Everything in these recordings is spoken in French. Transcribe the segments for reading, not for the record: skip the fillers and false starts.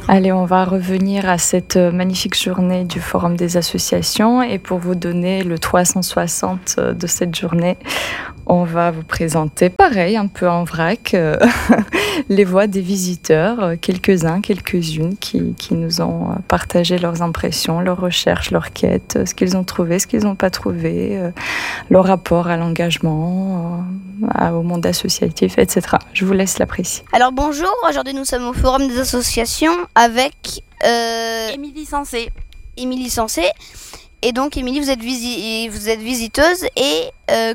Allez, on va revenir à cette magnifique journée du Forum des associations et pour vous donner le 360 de cette journée, on va vous présenter, pareil, un peu en vrac, les voix des visiteurs, quelques-uns, quelques-unes qui nous ont partagé leurs impressions, leurs recherches, leurs quêtes, ce qu'ils ont trouvé, ce qu'ils n'ont pas trouvé, leur rapport à l'engagement, au monde associatif, etc. Je vous laisse l'apprécier. Alors bonjour, aujourd'hui nous sommes au Forum des associations avec Émilie Sensé. Émilie Sensé. Et donc Émilie, vous êtes visiteuse et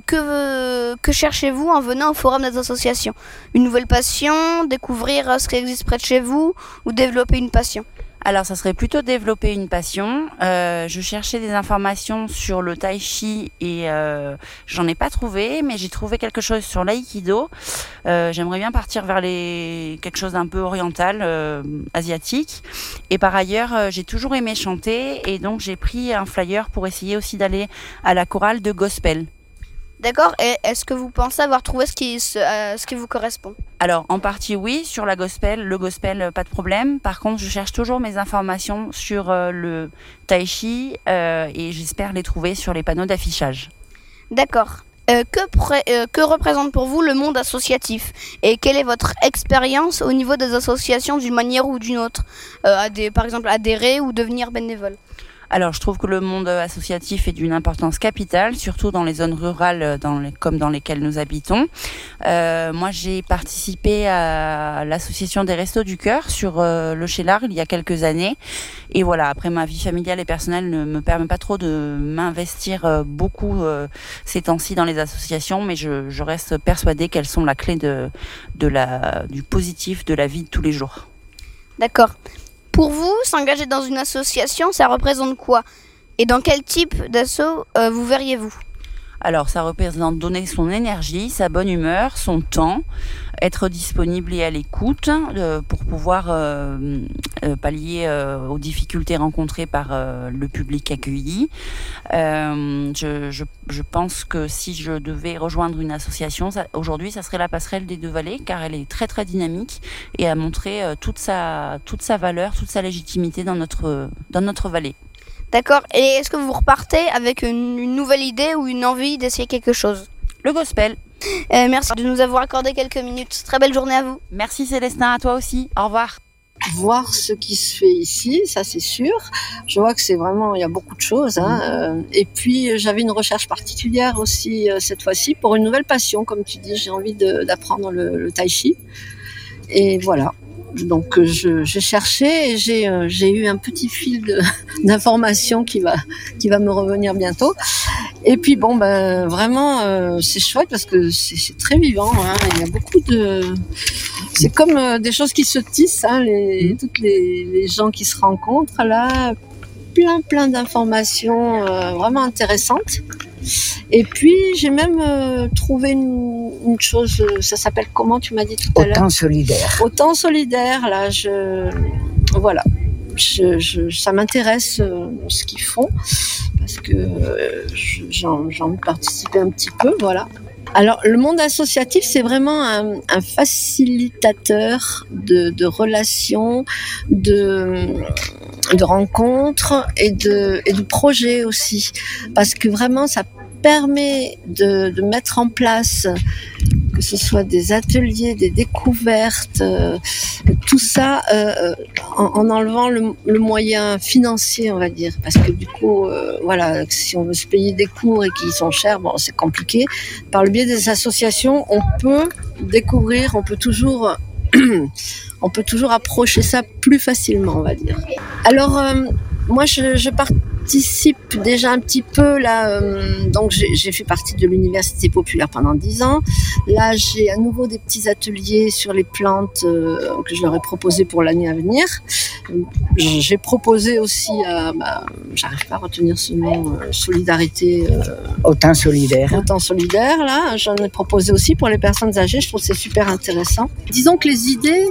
que cherchez-vous en venant au Forum des associations ? Une nouvelle passion, découvrir ce qui existe près de chez vous ou développer une passion ? Alors, ça serait plutôt développer une passion. Je cherchais des informations sur le tai chi et j'en ai pas trouvé, mais j'ai trouvé quelque chose sur l'aïkido. J'aimerais bien partir vers quelque chose d'un peu oriental, asiatique. Et par ailleurs, j'ai toujours aimé chanter et donc j'ai pris un flyer pour essayer aussi d'aller à la chorale de gospel. D'accord, et est-ce que vous pensez avoir trouvé ce qui vous correspond ? Alors, en partie oui, sur le gospel, pas de problème. Par contre, je cherche toujours mes informations sur le tai chi et j'espère les trouver sur les panneaux d'affichage. D'accord. Que représente pour vous le monde associatif ? Et quelle est votre expérience au niveau des associations d'une manière ou d'une autre ? Par exemple, adhérer ou devenir bénévole ? Alors, je trouve que le monde associatif est d'une importance capitale, surtout dans les zones rurales comme dans lesquelles nous habitons. Moi, j'ai participé à l'association des Restos du Cœur sur le Cheylard il y a quelques années. Et voilà, après ma vie familiale et personnelle ne me permet pas trop de m'investir beaucoup ces temps-ci dans les associations, mais je reste persuadée qu'elles sont la clé du positif de la vie de tous les jours. D'accord. Pour vous, s'engager dans une association, ça représente quoi ? Et dans quel type d'asso vous verriez-vous ? Alors, ça représente donner son énergie, sa bonne humeur, son temps, être disponible et à l'écoute pour pouvoir pallier aux difficultés rencontrées par le public accueilli. Je pense que si je devais rejoindre une association, aujourd'hui, ça serait la Passerelle des Deux Vallées, car elle est très très dynamique et a montré toute sa valeur, toute sa légitimité dans notre vallée. D'accord. Et est-ce que vous repartez avec une nouvelle idée ou une envie d'essayer quelque chose ? Le gospel. Merci de nous avoir accordé quelques minutes. Très belle journée à vous. Merci Célestin, à toi aussi. Au revoir. Voir ce qui se fait ici, ça c'est sûr. Je vois que c'est vraiment, il y a beaucoup de choses. Et puis j'avais une recherche particulière aussi cette fois-ci pour une nouvelle passion, comme tu dis. J'ai envie d'apprendre le tai chi. Et voilà. Donc j'ai cherché et j'ai eu un petit fil d'informations qui va me revenir bientôt. Et puis bon vraiment c'est chouette parce que c'est très vivant. Il y a beaucoup c'est comme des choses qui se tissent. Toutes les gens qui se rencontrent là, plein d'informations vraiment intéressantes. Et puis j'ai même trouvé une chose, ça s'appelle comment tu m'as dit tout à l'heure ? Autant solidaire. Autant solidaire, là voilà. Ça m'intéresse ce qu'ils font parce que j'ai envie de participer un petit peu, voilà. Alors le monde associatif c'est vraiment un facilitateur de relations, de rencontres et de projets aussi, parce que vraiment ça permet de mettre en place, que ce soit des ateliers, des découvertes, tout ça en enlevant le moyen financier, on va dire, parce que du coup, voilà, si on veut se payer des cours et qui sont chers, bon, c'est compliqué. Par le biais des associations, on peut découvrir, on peut toujours approcher ça plus facilement, on va dire. Alors, moi, je participe déjà un petit peu là, donc j'ai fait partie de l'université populaire pendant 10 ans. Là, j'ai à nouveau des petits ateliers sur les plantes que je leur ai proposé pour l'année à venir. J'ai proposé aussi j'arrive pas à retenir ce nom, Solidarité. Autant solidaire. Autant solidaire, là, j'en ai proposé aussi pour les personnes âgées. Je trouve que c'est super intéressant. Disons que les idées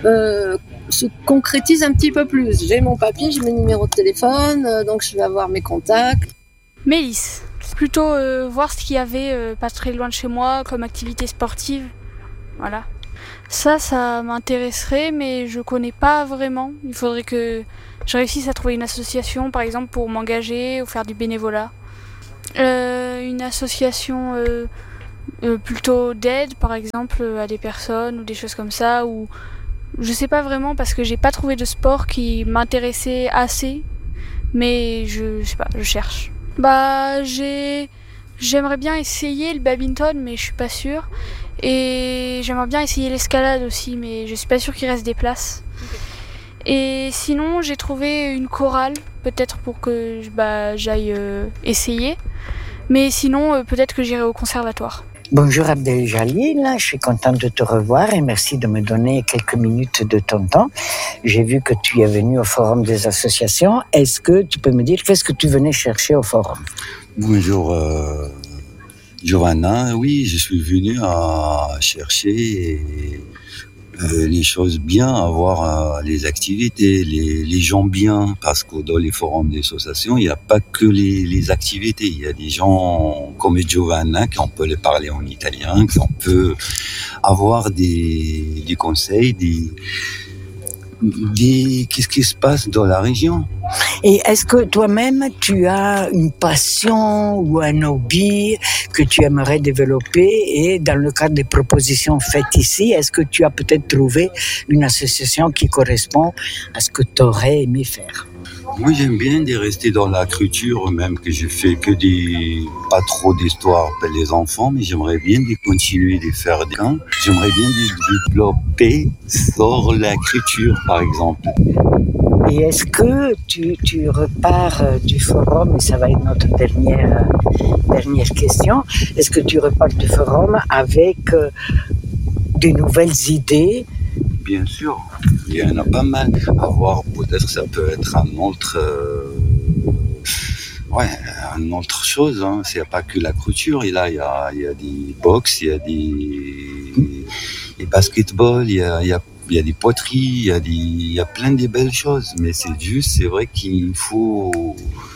se concrétise un petit peu plus. J'ai mon papier, j'ai mes numéros de téléphone, donc je vais avoir mes contacts. Mélisse, plutôt voir ce qu'il y avait pas très loin de chez moi comme activité sportive. Voilà. Ça m'intéresserait, mais je connais pas vraiment. Il faudrait que je réussisse à trouver une association, par exemple, pour m'engager ou faire du bénévolat. Une association plutôt d'aide, par exemple, à des personnes ou des choses comme ça, ou je sais pas vraiment parce que j'ai pas trouvé de sport qui m'intéressait assez, mais je sais pas, je cherche. J'aimerais bien essayer le badminton, mais je suis pas sûre. Et j'aimerais bien essayer l'escalade aussi, mais je suis pas sûre qu'il reste des places. Et sinon, j'ai trouvé une chorale, peut-être pour que j'aille essayer. Mais sinon, peut-être que j'irai au conservatoire. Bonjour Abdel Jalil, je suis contente de te revoir et merci de me donner quelques minutes de ton temps. J'ai vu que tu es venu au Forum des associations. Est-ce que tu peux me dire qu'est-ce que tu venais chercher au Forum ? Bonjour Giovanna, oui, je suis venu à chercher les choses bien, avoir les activités, les gens bien, parce que dans les forums des associations, il n'y a pas que les activités, il y a des gens comme Giovanna, qu'on peut les parler en italien, qu'on peut avoir des conseils, qu'est-ce qui se passe dans la région. Et est-ce que toi-même, tu as une passion ou un hobby que tu aimerais développer et dans le cadre des propositions faites ici, est-ce que tu as peut-être trouvé une association qui correspond à ce que tu aurais aimé faire ? Moi, j'aime bien de rester dans la culture, même que je fais que pas trop d'histoires pour les enfants, mais j'aimerais bien de continuer de faire des camps. J'aimerais bien de développer sur la culture, par exemple. Et est-ce que tu repars du forum, et ça va être notre dernière question, est-ce que tu repars du forum avec de nouvelles idées ? Bien sûr, il y en a pas mal à voir. Peut-être ça peut être un autre chose. Hein. C'est pas que la couture. Et là, il y a des box, il y a des basketball, il y a des poteries, il y a plein de belles choses. Mais c'est vrai qu'il faut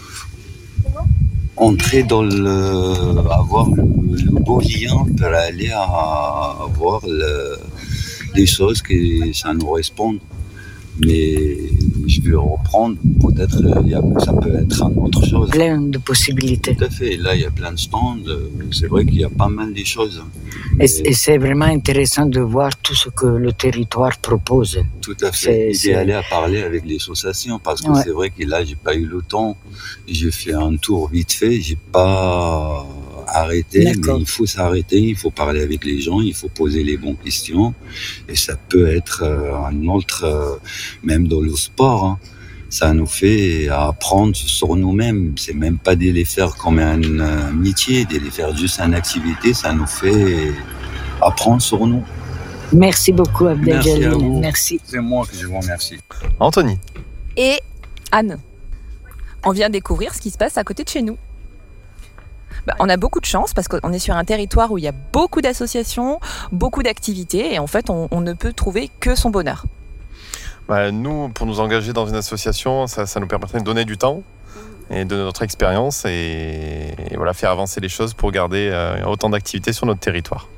entrer dans avoir le beau lien pour aller à voir les choses que ça nous correspond. Mais je vais reprendre, peut-être ça peut être une autre chose. Plein de possibilités. Tout à fait, là il y a plein de stands, c'est vrai qu'il y a pas mal de choses. Et c'est vraiment intéressant de voir tout ce que le territoire propose. Tout à fait, et d'aller à parler avec les associations, parce que c'est vrai que là j'ai pas eu le temps, j'ai fait un tour vite fait, j'ai pas arrêté, mais il faut s'arrêter, il faut parler avec les gens, il faut poser les bonnes questions, et ça peut être un autre, même dans le sport, hein. Ça nous fait apprendre sur nous-mêmes, c'est même pas de les faire comme un métier, de les faire juste une activité, ça nous fait apprendre sur nous. Merci beaucoup Abdel Jalil. Merci. C'est moi que je vous remercie. Anthony. Et Anne. On vient découvrir ce qui se passe à côté de chez nous. On a beaucoup de chance parce qu'on est sur un territoire où il y a beaucoup d'associations, beaucoup d'activités et en fait on ne peut trouver que son bonheur. Nous, pour nous engager dans une association, ça nous permettrait de donner du temps et de notre expérience et voilà, faire avancer les choses pour garder autant d'activités sur notre territoire.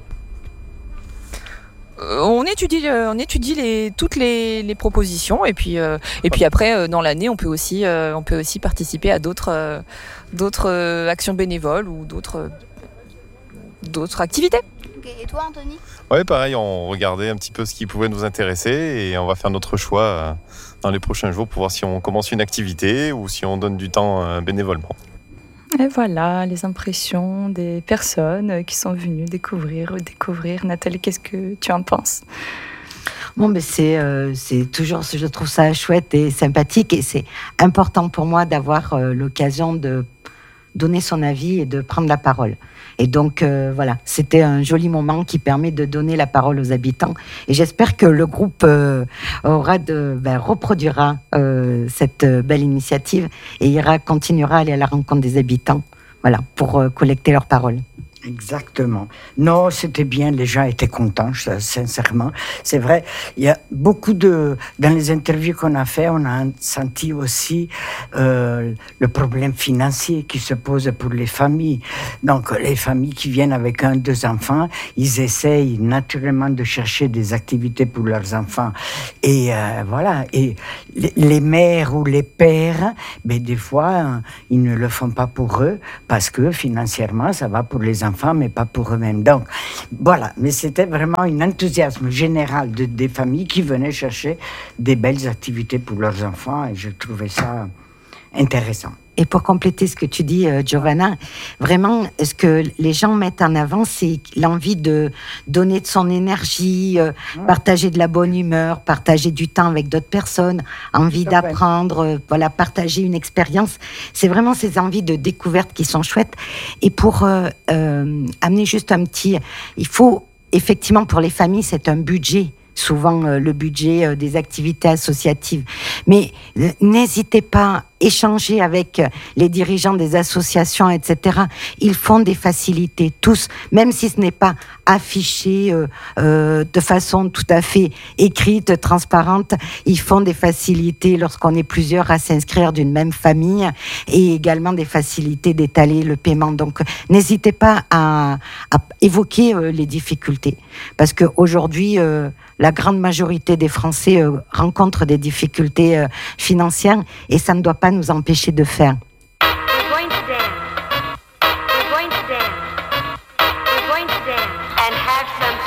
On étudie toutes les propositions et puis après dans l'année on peut aussi participer à d'autres actions bénévoles ou d'autres activités. Et toi Anthony ? Ouais, pareil, on regardait un petit peu ce qui pouvait nous intéresser et on va faire notre choix dans les prochains jours pour voir si on commence une activité ou si on donne du temps bénévolement. Et voilà, les impressions des personnes qui sont venues découvrir. Nathalie, qu'est-ce que tu en penses ? Bon, mais c'est toujours, je trouve ça chouette et sympathique et c'est important pour moi d'avoir l'occasion de donner son avis et de prendre la parole. Et donc, voilà, c'était un joli moment qui permet de donner la parole aux habitants. Et j'espère que le groupe reproduira cette belle initiative et continuera à aller à la rencontre des habitants, voilà, pour collecter leurs paroles. Exactement. Non, c'était bien, les gens étaient contents, sincèrement. C'est vrai, il y a beaucoup dans les interviews qu'on a fait, on a senti aussi le problème financier qui se pose pour les familles. Donc, les familles qui viennent avec 1, 2 enfants, ils essayent naturellement de chercher des activités pour leurs enfants. Et voilà, et les mères ou les pères, des fois, ils ne le font pas pour eux, parce que financièrement, ça va pour les enfants, mais pas pour eux-mêmes. Donc, voilà. Mais c'était vraiment un enthousiasme général des familles qui venaient chercher des belles activités pour leurs enfants et je trouvais ça intéressant. Et pour compléter ce que tu dis, Giovanna, vraiment, ce que les gens mettent en avant, c'est l'envie de donner de son énergie, partager de la bonne humeur, partager du temps avec d'autres personnes, envie d'apprendre, voilà, partager une expérience. C'est vraiment ces envies de découverte qui sont chouettes. Et pour amener juste un petit... Il faut, effectivement, pour les familles, c'est un budget. Souvent le budget des activités associatives. Mais n'hésitez pas à échanger avec les dirigeants des associations, etc. Ils font des facilités, tous, même si ce n'est pas affiché de façon tout à fait écrite, transparente. Ils font des facilités lorsqu'on est plusieurs à s'inscrire d'une même famille et également des facilités d'étaler le paiement. Donc, n'hésitez pas à évoquer les difficultés. Parce qu'aujourd'hui, la grande majorité des Français rencontrent des difficultés financières et ça ne doit pas nous empêcher de faire.